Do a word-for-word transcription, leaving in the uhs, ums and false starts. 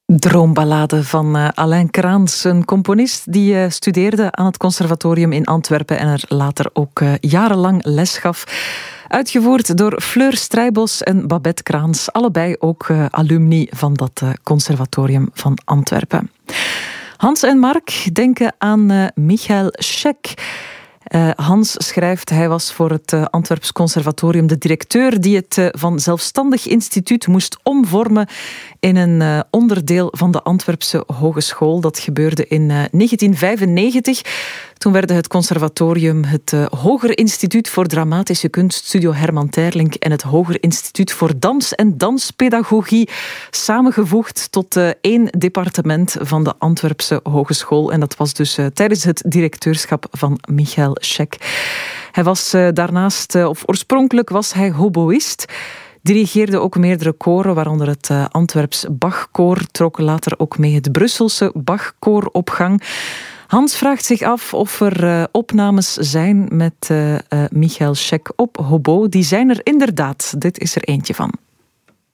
Droomballade van uh, Alain Kraans, een componist die uh, studeerde aan het conservatorium in Antwerpen en er later ook uh, jarenlang les gaf. Uitgevoerd door Fleur Strijbos en Babette Kraans, allebei ook uh, alumni van dat uh, conservatorium van Antwerpen. Hans en Mark denken aan uh, Michael Scheck. Uh, Hans schrijft, hij was voor het uh, Antwerps Conservatorium de directeur die het uh, van zelfstandig instituut moest omvormen in een uh, onderdeel van de Antwerpse Hogeschool. Dat gebeurde in uh, negentien vijfennegentig. Toen werden het conservatorium, het uh, Hoger Instituut voor Dramatische Kunst, Studio Herman Terlink, en het Hoger Instituut voor Dans en Danspedagogie samengevoegd tot uh, één departement van de Antwerpse Hogeschool. En dat was dus uh, tijdens het directeurschap van Michael Scheck. Hij was uh, daarnaast, uh, of oorspronkelijk was hij hoboïst. Dirigeerde ook meerdere koren, waaronder het uh, Antwerps Bachkoor, trok later ook mee het Brusselse Bachkoor op gang. Hans vraagt zich af of er uh, opnames zijn met uh, uh, Michael Scheck op hobo. Die zijn er inderdaad. Dit is er eentje van.